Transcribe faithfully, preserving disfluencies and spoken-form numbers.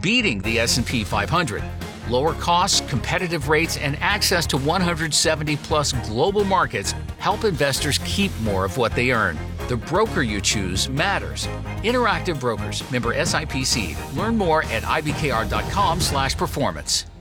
beating the S and P five hundred. Lower costs, competitive rates, and access to one hundred seventy plus global markets help investors keep more of what they earn. The broker you choose matters. Interactive Brokers, member S I P C. Learn more at I B K R dot com slash performance.